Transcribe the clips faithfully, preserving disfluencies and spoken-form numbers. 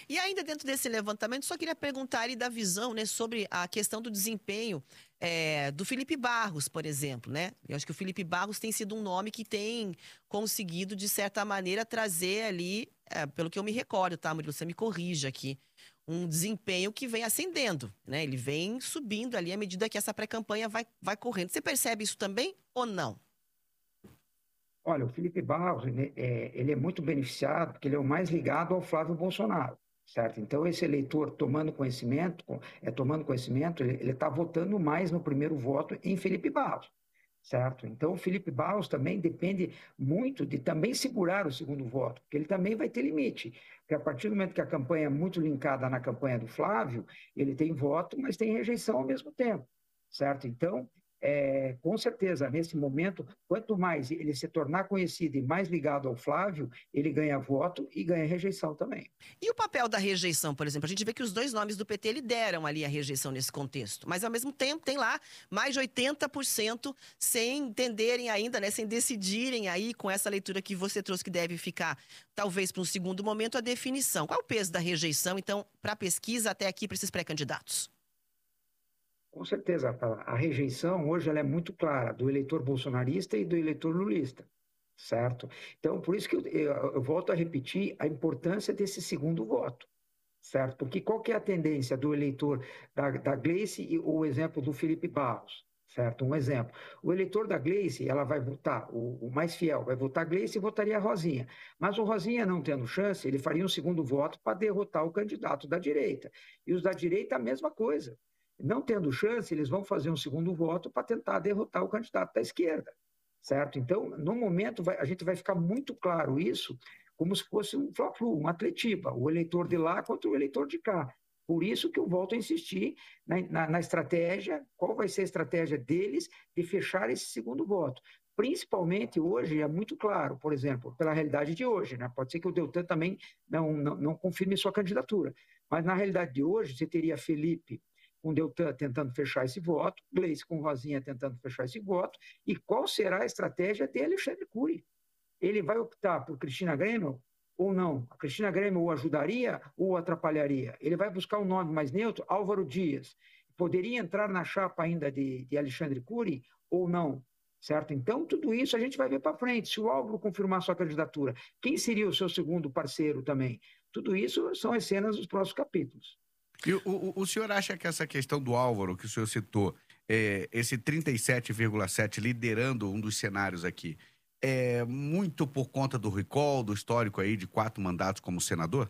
E ainda dentro desse levantamento, só queria perguntar aí da visão, né, sobre a questão do desempenho é, do Felipe Barros, por exemplo, né? Eu acho que o Felipe Barros tem sido um nome que tem conseguido, de certa maneira, trazer ali, é, pelo que eu me recordo, tá, Murilo? Você me corrija aqui. Um desempenho que vem ascendendo, né? Ele vem subindo ali à medida que essa pré-campanha vai, vai correndo. Você percebe isso também ou não? Olha, o Felipe Barros, ele é, ele é muito beneficiado porque ele é o mais ligado ao Flávio Bolsonaro, certo? Então, esse eleitor tomando conhecimento, é, tomando conhecimento, ele está votando mais no primeiro voto em Felipe Barros, certo? Então, o Felipe Barros também depende muito de também segurar o segundo voto, porque ele também vai ter limite, porque a partir do momento que a campanha é muito linkada na campanha do Flávio, ele tem voto, mas tem rejeição ao mesmo tempo, certo? Então, é, com certeza, nesse momento, quanto mais ele se tornar conhecido e mais ligado ao Flávio, ele ganha voto e ganha rejeição também. E o papel da rejeição, por exemplo? A gente vê que os dois nomes do P T lideram ali a rejeição nesse contexto, mas ao mesmo tempo tem lá mais de oitenta por cento sem entenderem ainda, né, sem decidirem aí com essa leitura que você trouxe que deve ficar, talvez para um segundo momento, a definição. Qual é o peso da rejeição, então, para a pesquisa até aqui para esses pré-candidatos? Com certeza, a rejeição hoje ela é muito clara do eleitor bolsonarista e do eleitor lulista, certo? Então, por isso que eu, eu, eu volto a repetir a importância desse segundo voto, certo? Porque qual que é a tendência do eleitor da, da Gleice e o exemplo do Felipe Barros, certo? Um exemplo. O eleitor da Gleice, ela vai votar, o, o mais fiel, vai votar Gleice e votaria a Rosinha. Mas o Rosinha não tendo chance, ele faria um segundo voto para derrotar o candidato da direita. E os da direita, a mesma coisa. Não tendo chance, eles vão fazer um segundo voto para tentar derrotar o candidato da esquerda, certo? Então, no momento, vai, a gente vai ficar muito claro isso, como se fosse um fla-flu, um atletiba, o eleitor de lá contra o eleitor de cá. Por isso que eu volto a insistir na, na, na estratégia, qual vai ser a estratégia deles de fechar esse segundo voto. Principalmente hoje, é muito claro, por exemplo, pela realidade de hoje, né? Pode ser que o Deltan também não, não, não confirme sua candidatura, mas na realidade de hoje, você teria Felipe com Deltan tentando fechar esse voto, Gleice com Rosinha tentando fechar esse voto, e qual será a estratégia de Alexandre Cury? Ele vai optar por Cristina Grêmio ou não? A Cristina Grêmio o ajudaria ou o atrapalharia? Ele vai buscar um nome mais neutro, Álvaro Dias. Poderia entrar na chapa ainda de, de Alexandre Cury ou não? Certo? Então, tudo isso a gente vai ver para frente. Se o Álvaro confirmar sua candidatura, quem seria o seu segundo parceiro também? Tudo isso são as cenas dos próximos capítulos. E o, o, o senhor acha que essa questão do Álvaro, que o senhor citou, é, esse trinta e sete vírgula sete liderando um dos cenários aqui, é muito por conta do recall, do histórico aí de quatro mandatos como senador?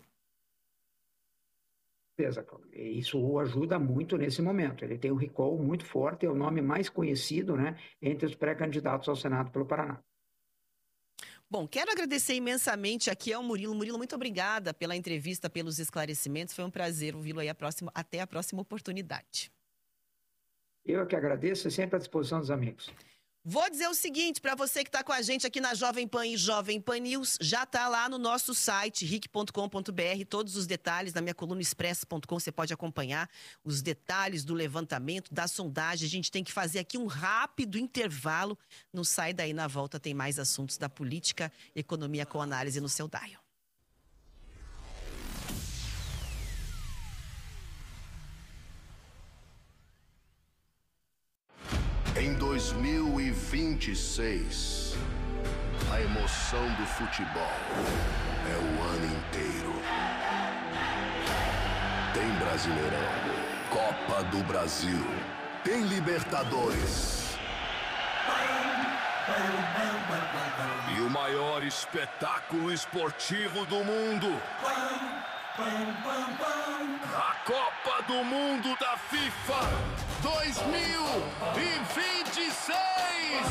Isso o ajuda muito nesse momento. Ele tem um recall muito forte, é o nome mais conhecido, né, entre os pré-candidatos ao Senado pelo Paraná. Bom, quero agradecer imensamente aqui ao Murilo. Murilo, muito obrigada pela entrevista, pelos esclarecimentos. Foi um prazer ouvi-lo aí a próxima, até a próxima oportunidade. Eu é que agradeço, sempre à disposição dos amigos. Vou dizer o seguinte, para você que está com a gente aqui na Jovem Pan e Jovem Pan News, já está lá no nosso site, ric ponto com ponto br, todos os detalhes, na minha coluna expresso ponto com, você pode acompanhar os detalhes do levantamento, da sondagem. A gente tem que fazer aqui um rápido intervalo. Não sai daí, na volta tem mais assuntos da política, economia com análise no seu dial. Em dois mil e vinte e seis, a emoção do futebol é o ano inteiro. Tem Brasileirão, Copa do Brasil, tem Libertadores. E o maior espetáculo esportivo do mundo. A Copa do Mundo da FIFA dois mil e vinte e seis.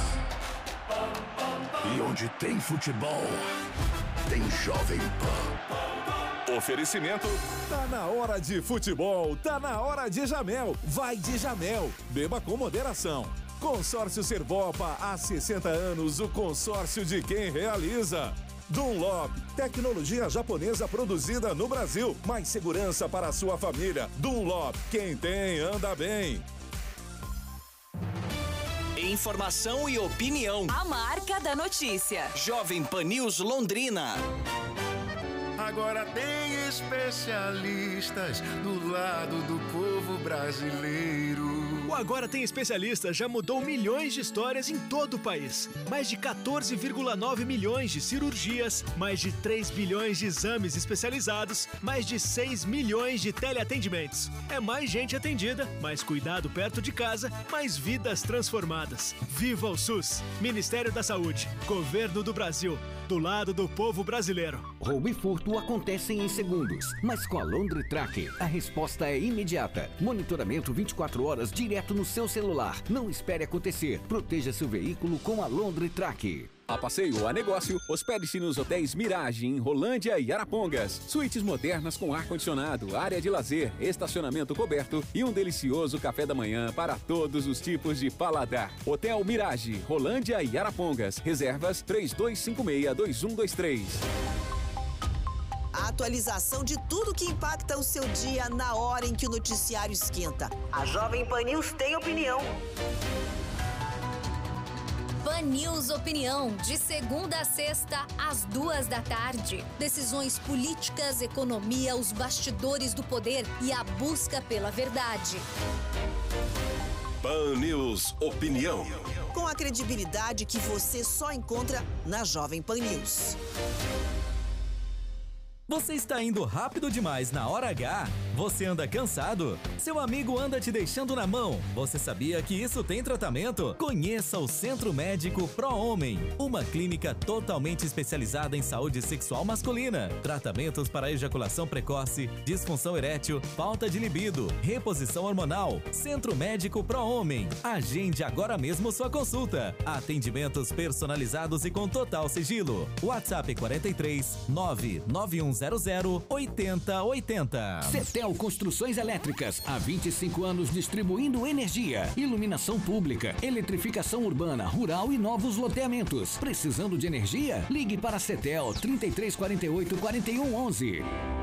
E onde tem futebol, tem Jovem Pan. Oferecimento. Tá na hora de futebol, tá na hora de Jamel. Vai de Jamel. Beba com moderação. Consórcio Servopa, há sessenta anos, o consórcio de quem realiza. Dunlop, tecnologia japonesa produzida no Brasil, mais segurança para a sua família. Dunlop, quem tem anda bem. Informação e opinião. A marca da notícia. Jovem Pan News Londrina. agora tem especialistas do lado do povo brasileiro. O Agora Tem Especialistas já mudou milhões de histórias em todo o país. Mais de quatorze vírgula nove milhões de cirurgias, mais de três bilhões de exames especializados, mais de seis milhões de teleatendimentos. É mais gente atendida, mais cuidado perto de casa, mais vidas transformadas. Viva o SUS! Ministério da Saúde, Governo do Brasil, do lado do povo brasileiro. Roubo e furto acontecem em segundos, mas com a Londritrack a resposta é imediata. Monitoramento vinte e quatro horas direto no seu celular. Não espere acontecer. Proteja seu veículo com a Londritrack. A passeio a negócio, hospede-se nos hotéis Mirage em Rolândia e Arapongas. Suítes modernas com ar-condicionado, área de lazer, estacionamento coberto e um delicioso café da manhã para todos os tipos de paladar. Hotel Mirage, Rolândia e Arapongas. Reservas três dois cinco seis, dois um dois três. A atualização de tudo que impacta o seu dia na hora em que o noticiário esquenta. A Jovem Pan News tem opinião. Pan News Opinião, de segunda a sexta, às duas da tarde. Decisões políticas, economia, os bastidores do poder e a busca pela verdade. Pan News Opinião. Com a credibilidade que você só encontra na Jovem Pan News. Você está indo rápido demais na hora H? Você anda cansado? Seu amigo anda te deixando na mão? Você sabia que isso tem tratamento? Conheça o Centro Médico Pro Homem, uma clínica totalmente especializada em saúde sexual masculina. Tratamentos para ejaculação precoce, disfunção erétil, falta de libido, reposição hormonal. Centro Médico Pro Homem. Agende agora mesmo sua consulta. Atendimentos personalizados e com total sigilo. WhatsApp quarenta e três, nove nove um zero zero, oito zero oito zero. Cetel Construções Elétricas, há vinte e cinco anos distribuindo energia, iluminação pública, eletrificação urbana, rural e novos loteamentos. Precisando de energia? Ligue para a Cetel trinta e três quarenta e oito, quarenta e um onze.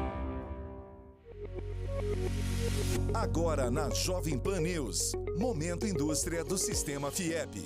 Agora na Jovem Pan News, Momento Indústria do Sistema Fiep.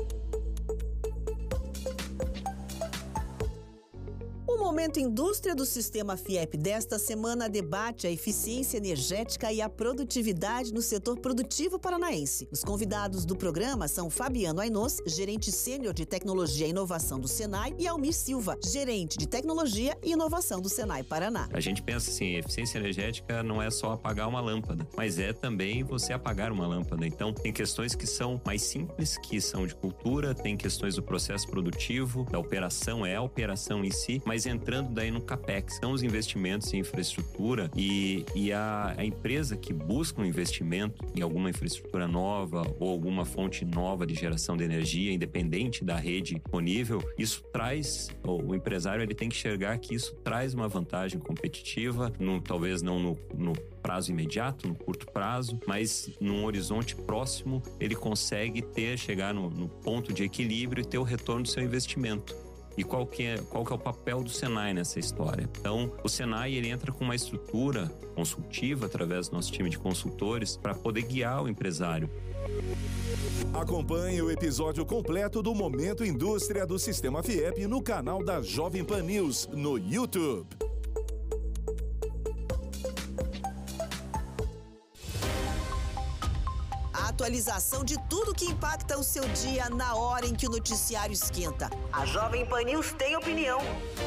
O Momento Indústria do Sistema Fiep desta semana debate a eficiência energética e a produtividade no setor produtivo paranaense. Os convidados do programa são Fabiano Ainós, gerente sênior de tecnologia e inovação do Senai, e Almir Silva, gerente de tecnologia e inovação do Senai Paraná. A gente pensa assim, eficiência energética não é só apagar uma lâmpada, mas é também você apagar uma lâmpada. Então, tem questões que são mais simples, que são de cultura, tem questões do processo produtivo, da operação, é a operação em si, mas entrando daí no CAPEX, são os investimentos em infraestrutura e, e a, a empresa que busca um investimento em alguma infraestrutura nova ou alguma fonte nova de geração de energia, independente da rede disponível, isso traz, o empresário ele tem que enxergar que isso traz uma vantagem competitiva, no, talvez não no, no prazo imediato, no curto prazo, mas num horizonte próximo ele consegue ter, chegar no, no ponto de equilíbrio e ter o retorno do seu investimento. E qual que, é, qual que é o papel do Senai nessa história? Então, o Senai ele entra com uma estrutura consultiva através do nosso time de consultores para poder guiar o empresário. Acompanhe o episódio completo do Momento Indústria do Sistema Fiep no canal da Jovem Pan News no YouTube. Atualização de tudo que impacta o seu dia na hora em que o noticiário esquenta. A Jovem Pan News tem opinião.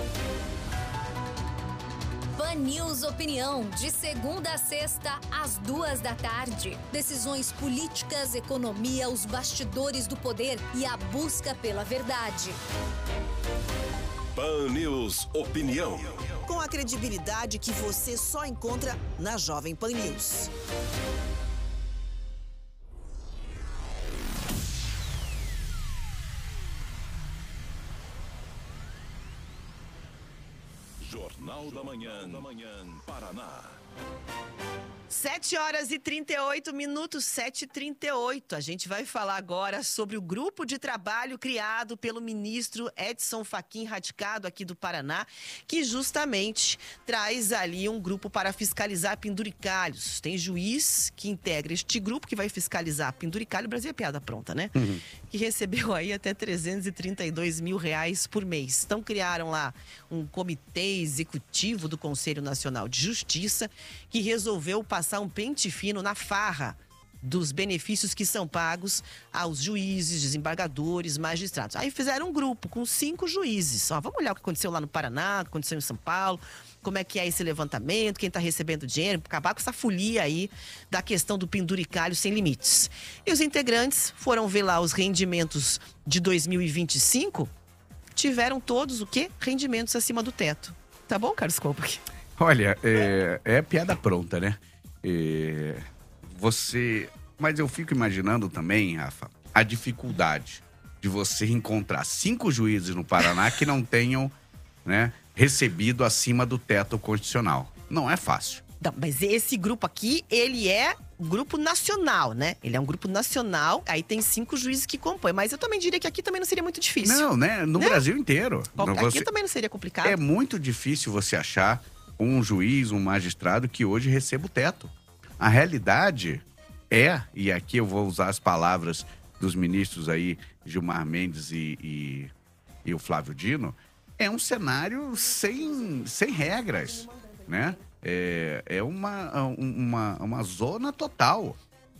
Pan News Opinião, de segunda a sexta, às duas da tarde. Decisões políticas, economia, os bastidores do poder e a busca pela verdade. Pan News Opinião. Com a credibilidade que você só encontra na Jovem Pan News. Jornal da Manhã, da Manhã, Paraná. sete horas e trinta e oito minutos, sete e trinta e oito. A gente vai falar agora sobre o grupo de trabalho criado pelo ministro Edson Fachin, radicado aqui do Paraná, que justamente traz ali um grupo para fiscalizar penduricalhos. Tem juiz que integra este grupo que vai fiscalizar penduricalho. O Brasil é piada pronta, né? Uhum. que recebeu aí até trezentos e trinta e dois mil reais por mês. Então criaram lá um comitê executivo do Conselho Nacional de Justiça que resolveu passar um pente fino na farra dos benefícios que são pagos aos juízes, desembargadores, magistrados. Aí fizeram um grupo com cinco juízes. Ó, vamos olhar o que aconteceu lá no Paraná, o que aconteceu em São Paulo, como é que é esse levantamento, quem está recebendo dinheiro, acabar com essa folia aí da questão do penduricalho sem limites. E os integrantes foram ver lá os rendimentos de dois mil e vinte e cinco, tiveram todos o quê? Rendimentos acima do teto. Tá bom, Carlos Kopak? Olha, é, é piada pronta, né? É, você... Mas eu fico imaginando também, Rafa, a dificuldade de você encontrar cinco juízes no Paraná que não tenham, né, recebido acima do teto constitucional. Não é fácil. Não, mas esse grupo aqui, ele é um grupo nacional, né? Ele é um grupo nacional, aí tem cinco juízes que compõem. Mas eu também diria que aqui também não seria muito difícil. Não, né? No né? Brasil inteiro. Aqui você... também não seria complicado. É muito difícil você achar um juiz, um magistrado que hoje receba o teto. A realidade é, e aqui eu vou usar as palavras dos ministros aí, Gilmar Mendes e, e, e o Flávio Dino, é um cenário sem, sem regras, né? É, é uma, uma, uma zona total.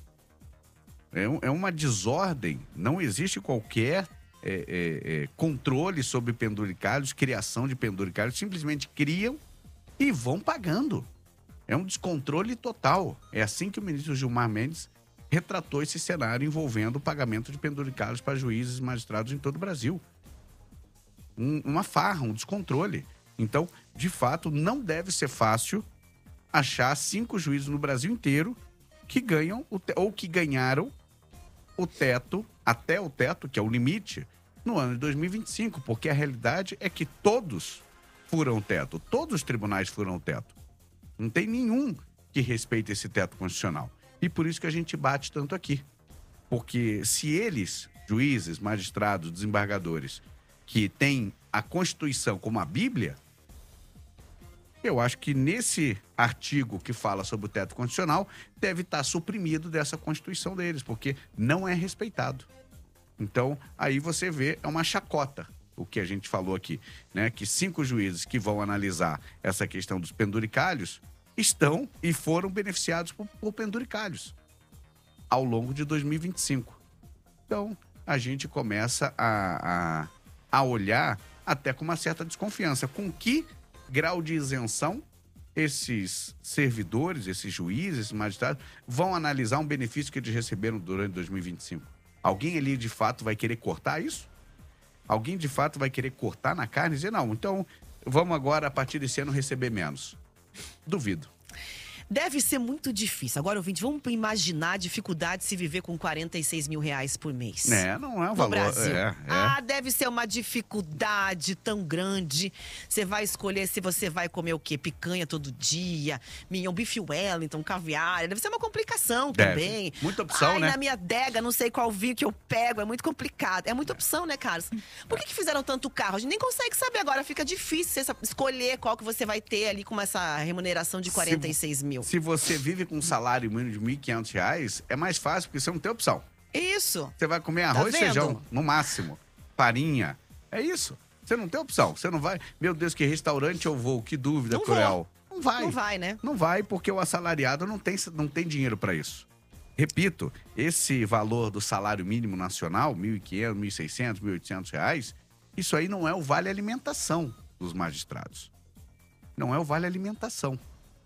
É, é uma desordem. Não existe qualquer é, é, é, controle sobre penduricalhos, criação de penduricalhos. Simplesmente criam e vão pagando. É um descontrole total. É assim que o ministro Gilmar Mendes retratou esse cenário envolvendo o pagamento de penduricalhos para juízes e magistrados em todo o Brasil. Um, uma farra, um descontrole. Então, de fato, não deve ser fácil achar cinco juízes no Brasil inteiro que ganham o te- ou que ganharam o teto, até o teto, que é o limite, no ano de dois mil e vinte e cinco, porque a realidade é que todos furam o teto, todos os tribunais furam o teto. Não tem nenhum que respeite esse teto constitucional. E por isso que a gente bate tanto aqui. Porque se eles, juízes, magistrados, desembargadores, que têm a Constituição como a Bíblia, eu acho que nesse artigo que fala sobre o teto constitucional deve estar suprimido dessa Constituição deles, porque não é respeitado. Então, aí você vê, é uma chacota o que a gente falou aqui, né? Que cinco juízes que vão analisar essa questão dos penduricalhos estão e foram beneficiados por, por penduricalhos ao longo de dois mil e vinte e cinco. Então, a gente começa a, a, a olhar até com uma certa desconfiança. Com que grau de isenção esses servidores, esses juízes, esses magistrados, vão analisar um benefício que eles receberam durante dois mil e vinte e cinco? Alguém ali, de fato, vai querer cortar isso? Alguém, de fato, vai querer cortar na carne e dizer, não, então vamos agora, a partir desse ano, receber menos? Duvido. Deve ser muito difícil. Agora, ouvinte, vamos imaginar a dificuldade de se viver com quarenta e seis mil reais por mês. É, não é um no valor. Brasil. É, é. Ah, deve ser uma dificuldade tão grande. Você vai escolher se você vai comer o quê? Picanha todo dia, mignon, bife Wellington, caviar. Deve ser uma complicação Deve. também. Muita opção, Ai, né? na minha adega, não sei qual vinho que eu pego. É muito complicado. É muita opção, né, Carlos? Por que, que fizeram tanto carro? A gente nem consegue saber agora. Fica difícil você escolher qual que você vai ter ali com essa remuneração de quarenta e seis mil. Se você vive com um salário mínimo de mil e quinhentos reais, é mais fácil, porque você não tem opção. Isso. Você vai comer arroz e vendo? feijão, no máximo. Farinha. É isso. Você não tem opção. Você não vai... Meu Deus, que restaurante eu vou? Que dúvida Não cruel. Não vai. Não vai, né? Não vai, porque o assalariado não tem, não tem dinheiro para isso. Repito, esse valor do salário mínimo nacional, mil e quinhentos, mil e seiscentos, mil e oitocentos reais, isso aí não é o vale alimentação dos magistrados. Não é o vale alimentação.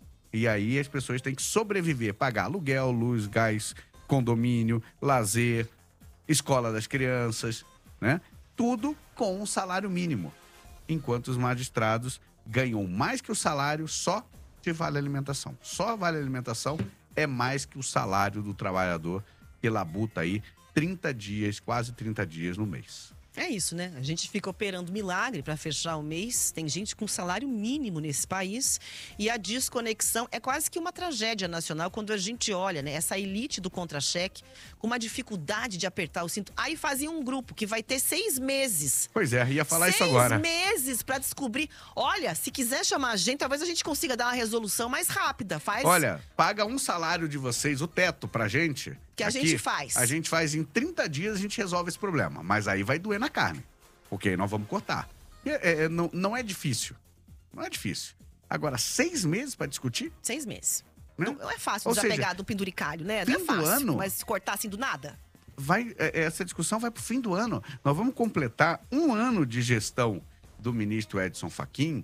E aí as pessoas têm que sobreviver, pagar aluguel, luz, gás, condomínio, lazer, escola das crianças, né? Tudo com um salário mínimo. Enquanto os magistrados ganham mais que o salário só de vale alimentação. Só vale alimentação é mais que o salário do trabalhador que labuta aí trinta dias, quase trinta dias no mês. É isso, né? A gente fica operando milagre para fechar o mês. Tem gente com salário mínimo nesse país. E a desconexão é quase que uma tragédia nacional quando a gente olha, né? Essa elite do contra-cheque com uma dificuldade de apertar o cinto. Aí fazia um grupo que vai ter seis meses. Pois é, ia falar seis isso agora. Seis meses para descobrir. Olha, se quiser chamar a gente, talvez a gente consiga dar uma resolução mais rápida. Faz. Olha, paga um salário de vocês, o teto pra gente, Que a Aqui, gente faz. A gente faz em trinta dias, a gente resolve esse problema. Mas aí vai doer na carne. Porque aí nós vamos cortar. É, é, não, não é difícil. Não é difícil. Agora, seis meses para discutir? Seis meses. Né? Não, não é fácil Ou desapegar seja, do penduricalho, né? fim Não é do fácil. ano- Mas se cortar assim do nada. Vai, é, essa discussão vai para o fim do ano. Nós vamos completar um ano de gestão do ministro Edson Fachin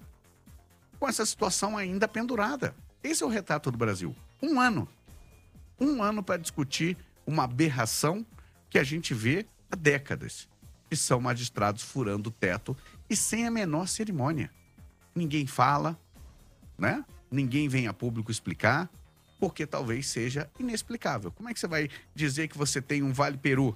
com essa situação ainda pendurada. Esse é o retrato do Brasil. Um ano. Um ano para discutir uma aberração que a gente vê há décadas. Que são magistrados furando o teto e sem a menor cerimônia. Ninguém fala, né? Ninguém vem a público explicar, porque talvez seja inexplicável. Como é que você vai dizer que você tem um Vale Peru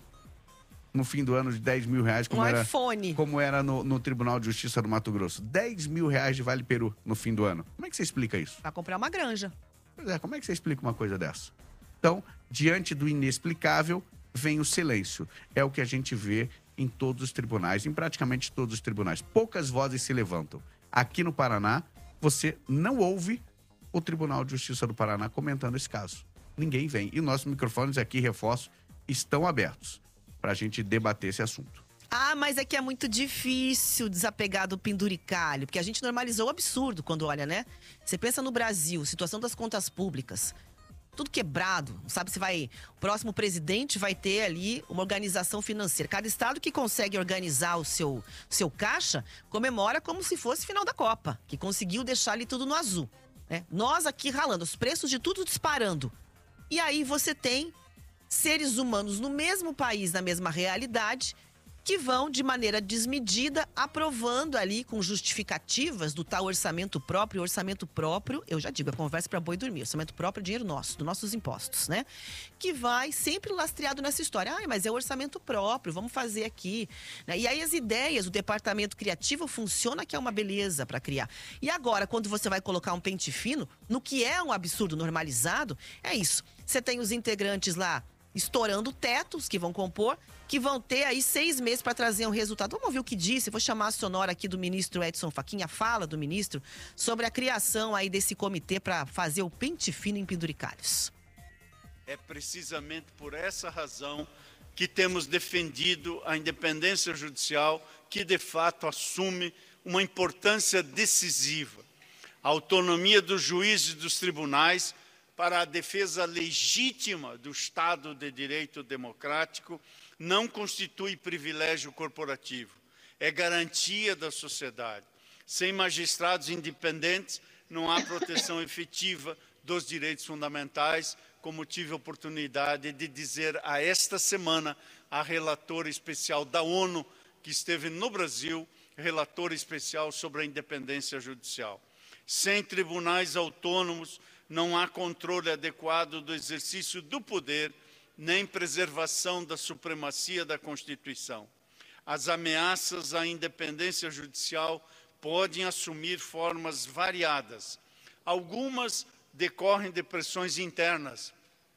no fim do ano de dez mil reais, como Um era, iPhone. como era no, no Tribunal de Justiça do Mato Grosso? dez mil reais de Vale Peru no fim do ano. Como é que você explica isso? Pra comprar uma granja. Pois é, como é que você explica uma coisa dessa? Então, diante do inexplicável, vem o silêncio. É o que a gente vê em todos os tribunais, em praticamente todos os tribunais. Poucas vozes se levantam. Aqui no Paraná, você não ouve o Tribunal de Justiça do Paraná comentando esse caso. Ninguém vem. E nossos microfones aqui, reforço, estão abertos para a gente debater esse assunto. Ah, mas é que é muito difícil desapegar do penduricalho, porque a gente normalizou o absurdo quando olha, né? Você pensa no Brasil, situação das contas públicas, tudo quebrado, não sabe se vai... O próximo presidente vai ter ali uma organização financeira. Cada estado que consegue organizar o seu, seu caixa, comemora como se fosse final da Copa, que conseguiu deixar ali tudo no azul, né? Nós aqui ralando, os preços de tudo disparando. E aí você tem seres humanos no mesmo país, na mesma realidade, que vão, de maneira desmedida, aprovando ali com justificativas do tal orçamento próprio. Orçamento próprio, eu já digo, é conversa para boi dormir. Orçamento próprio é dinheiro nosso, dos nossos impostos, né? Que vai sempre lastreado nessa história. Ah, mas é orçamento próprio, vamos fazer aqui. E aí as ideias, o departamento criativo funciona, que é uma beleza para criar. E agora, quando você vai colocar um pente fino, no que é um absurdo normalizado, é isso. Você tem os integrantes lá estourando tetos que vão compor, que vão ter aí seis meses para trazer um resultado. Vamos ouvir o que disse. Vou chamar a sonora aqui do ministro Edson Fachin, a fala do ministro, sobre a criação aí desse comitê para fazer o pente fino em penduricalhos. É precisamente por essa razão que temos defendido a independência judicial, que de fato assume uma importância decisiva. A autonomia dos juízes e dos tribunais para a defesa legítima do Estado de Direito democrático não constitui privilégio corporativo, é garantia da sociedade. Sem magistrados independentes, não há proteção efetiva dos direitos fundamentais, como tive a oportunidade de dizer a esta semana a relatora especial da ONU, que esteve no Brasil, relatora especial sobre a independência judicial. Sem tribunais autônomos, não há controle adequado do exercício do poder, nem preservação da supremacia da Constituição. As ameaças à independência judicial podem assumir formas variadas. Algumas decorrem de pressões internas.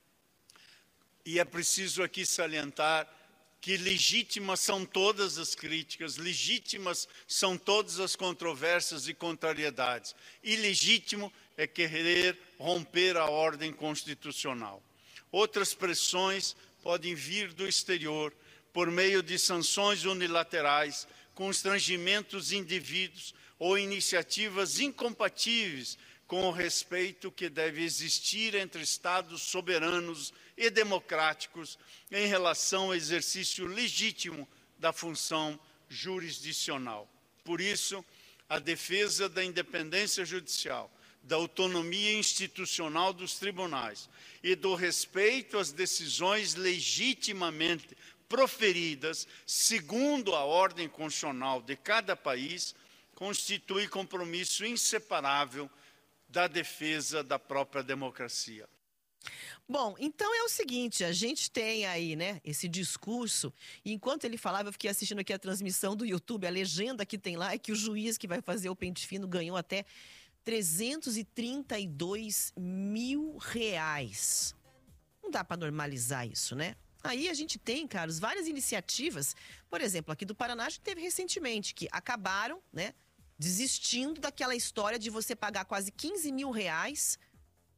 E é preciso aqui salientar que legítimas são todas as críticas, legítimas são todas as controvérsias e contrariedades. Ilegítimo é querer romper a ordem constitucional. Outras pressões podem vir do exterior, por meio de sanções unilaterais, constrangimentos indivíduos ou iniciativas incompatíveis com o respeito que deve existir entre Estados soberanos e democráticos em relação ao exercício legítimo da função jurisdicional. Por isso, a defesa da independência judicial, da autonomia institucional dos tribunais e do respeito às decisões legitimamente proferidas segundo a ordem constitucional de cada país, constitui compromisso inseparável da defesa da própria democracia. Bom, então é o seguinte, a gente tem aí, né, esse discurso, e enquanto ele falava, eu fiquei assistindo aqui a transmissão do YouTube, a legenda que tem lá é que o juiz que vai fazer o pente fino ganhou até trezentos e trinta e dois mil reais. Não dá para normalizar isso, né? Aí a gente tem, Carlos, várias iniciativas, por exemplo, aqui do Paraná, a gente teve recentemente, que acabaram, né, desistindo daquela história de você pagar quase quinze mil reais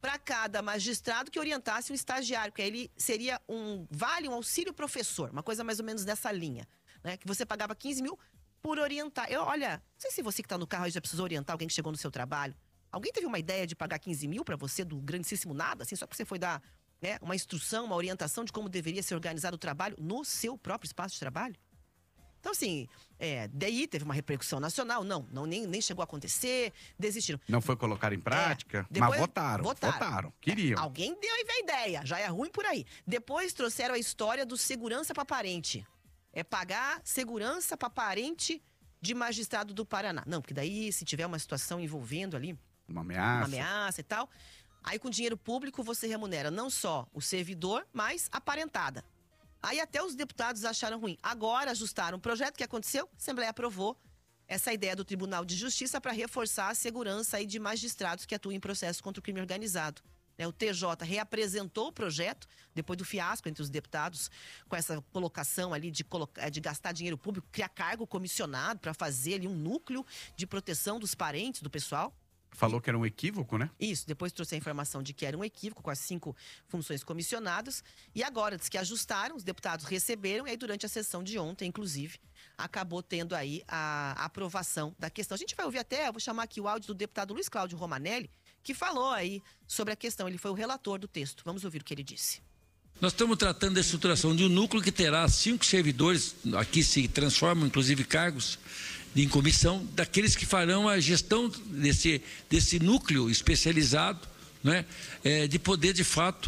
para cada magistrado que orientasse um estagiário, que aí ele seria um vale, um auxílio professor, uma coisa mais ou menos dessa linha, né? Que você pagava quinze mil por orientar. Eu, olha, não sei se você que está no carro aí já precisou orientar alguém que chegou no seu trabalho. Alguém teve uma ideia de pagar quinze mil para você do grandíssimo nada, assim, só porque você foi dar, né, uma instrução, uma orientação de como deveria ser organizado o trabalho no seu próprio espaço de trabalho? Então, assim, é, daí teve uma repercussão nacional. Não, não nem, nem chegou a acontecer, desistiram. Não foi colocar em prática, é, depois, mas votaram, votaram, votaram, queriam. É, alguém deu e veio a ideia, já é ruim por aí. Depois trouxeram a história do segurança para parente. É pagar segurança para parente de magistrado do Paraná. Não, porque daí, se tiver uma situação envolvendo ali... Uma ameaça. Uma ameaça e tal. Aí, com dinheiro público, você remunera não só o servidor, mas a parentada. Aí até os deputados acharam ruim. Agora ajustaram o projeto. O que aconteceu? A Assembleia aprovou essa ideia do Tribunal de Justiça para reforçar a segurança aí de magistrados que atuam em processo contra o crime organizado. O T J reapresentou o projeto, depois do fiasco entre os deputados, com essa colocação ali de, colocar, de gastar dinheiro público, criar cargo comissionado para fazer ali um núcleo de proteção dos parentes do pessoal. Falou que era um equívoco, né? Isso, depois trouxe a informação de que era um equívoco, com as cinco funções comissionadas. E agora, diz que ajustaram, os deputados receberam, e aí durante a sessão de ontem, inclusive, acabou tendo aí a aprovação da questão. A gente vai ouvir até, eu vou chamar aqui o áudio do deputado Luiz Cláudio Romanelli, que falou aí sobre a questão, ele foi o relator do texto. Vamos ouvir o que ele disse. Nós estamos tratando da estruturação de um núcleo que terá cinco servidores, aqui se transformam inclusive cargos, em comissão, daqueles que farão a gestão desse, desse núcleo especializado, né, é, de poder, de fato,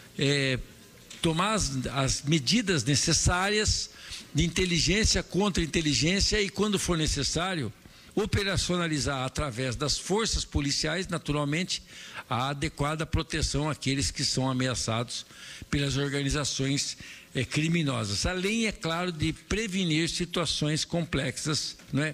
é, tomar as, as medidas necessárias de inteligência contra inteligência e, quando for necessário, operacionalizar através das forças policiais, naturalmente, a adequada proteção àqueles que são ameaçados pelas organizações É, criminosas, além, é claro, de prevenir situações complexas, né?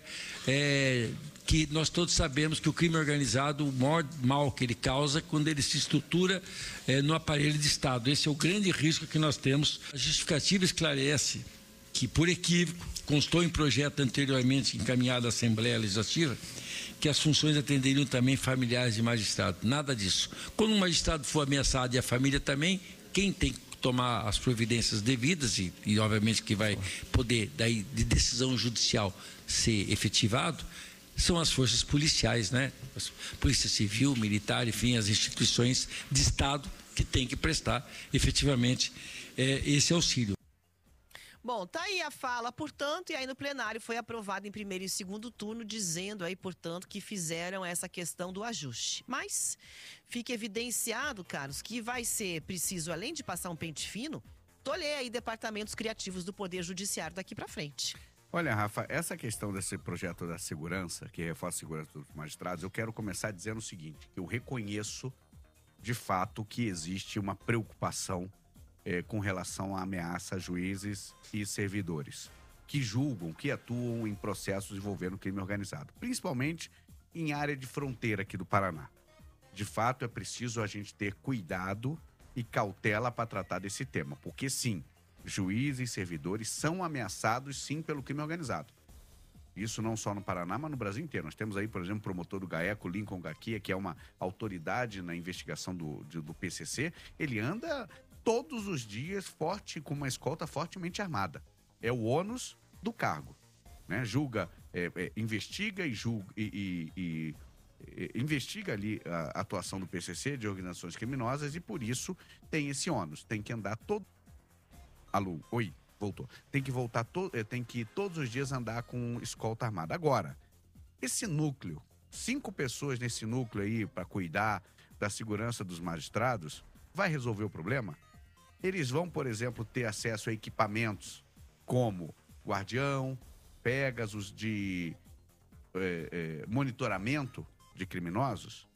É, que nós todos sabemos que o crime organizado, o maior mal que ele causa é quando ele se estrutura é, no aparelho de Estado. Esse é o grande risco que nós temos. A justificativa esclarece que, por equívoco, constou em projeto anteriormente encaminhado à Assembleia Legislativa, que as funções atenderiam também familiares de magistrado. Nada disso. Quando um magistrado for ameaçado e a família também, quem tem que tomar as providências devidas e, e obviamente que vai poder daí de decisão judicial ser efetivado são as forças policiais, né? Polícia Civil, Militar, enfim, as instituições de Estado que têm que prestar efetivamente é, esse auxílio. Bom, tá aí a fala, portanto, e aí no plenário foi aprovado em primeiro e segundo turno, dizendo aí, portanto, que fizeram essa questão do ajuste. Mas fica evidenciado, Carlos, que vai ser preciso, além de passar um pente fino, tolher aí departamentos criativos do Poder Judiciário daqui para frente. Olha, Rafa, essa questão desse projeto da segurança, que reforça a segurança dos magistrados, eu quero começar dizendo o seguinte, que eu reconheço, de fato, que existe uma preocupação É, com relação à ameaça a juízes e servidores que julgam, que atuam em processos envolvendo crime organizado, principalmente em área de fronteira aqui do Paraná. De fato, é preciso a gente ter cuidado e cautela para tratar desse tema, porque sim, juízes e servidores são ameaçados sim pelo crime organizado. Isso não só no Paraná, mas no Brasil inteiro. Nós temos aí, por exemplo, o promotor do GAECO, Lincoln Gaquia, que é uma autoridade na investigação do, do, do P C C, ele anda todos os dias forte, com uma escolta fortemente armada. É o ônus do cargo, né? Julga, é, é, investiga e julga e, e, e, e investiga ali a atuação do P C C, de organizações criminosas, e por isso tem esse ônus. Tem que andar todo... Alô, oi, voltou. Tem que voltar, to... tem que todos os dias andar com escolta armada. Agora, esse núcleo, cinco pessoas nesse núcleo aí para cuidar da segurança dos magistrados, vai resolver o problema? Eles vão, por exemplo, ter acesso a equipamentos como Guardião, Pegasus de é, é, monitoramento de criminosos?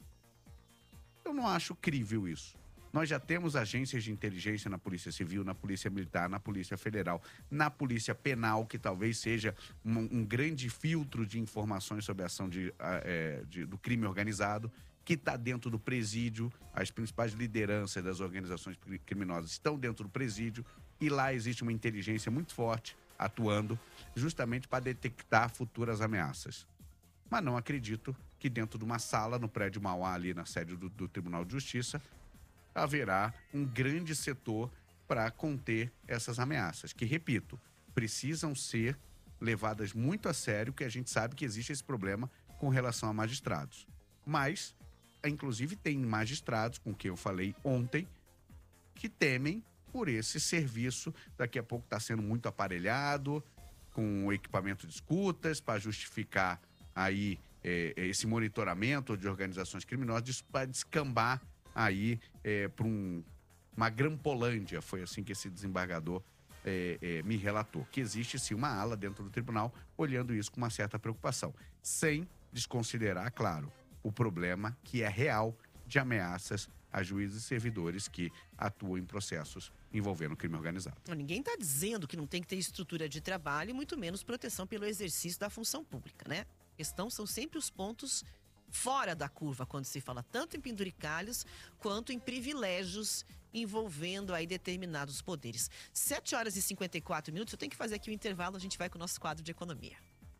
Eu não acho crível isso. Nós já temos agências de inteligência na Polícia Civil, na Polícia Militar, na Polícia Federal, na Polícia Penal, que talvez seja um, um grande filtro de informações sobre a ação de, é, de, do crime organizado, que está dentro do presídio. As principais lideranças das organizações criminosas estão dentro do presídio e lá existe uma inteligência muito forte atuando justamente para detectar futuras ameaças. Mas não acredito que dentro de uma sala no prédio Mauá, ali na sede do, do Tribunal de Justiça, haverá um grande setor para conter essas ameaças, que, repito, precisam ser levadas muito a sério, que a gente sabe que existe esse problema com relação a magistrados. Mas, inclusive, tem magistrados, com quem eu falei ontem, que temem por esse serviço, daqui a pouco está sendo muito aparelhado, com equipamento de escutas, para justificar aí é, esse monitoramento de organizações criminosas, para descambar aí é, para um, uma Grampolândia. Foi assim que esse desembargador é, é, me relatou, que existe sim uma ala dentro do tribunal olhando isso com uma certa preocupação, sem desconsiderar, claro, o problema que é real de ameaças a juízes e servidores que atuam em processos envolvendo crime organizado. Ninguém está dizendo que não tem que ter estrutura de trabalho e muito menos proteção pelo exercício da função pública, né? A questão são sempre os pontos fora da curva, quando se fala tanto em penduricalhos quanto em privilégios envolvendo aí determinados poderes. sete horas e cinquenta e quatro minutos, eu tenho que fazer aqui o intervalo, a gente vai com o nosso quadro de economia.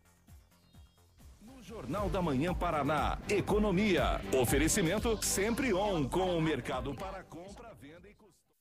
Jornal da Manhã Paraná, Economia. Oferecimento sempre on com o mercado para compra, venda e custo.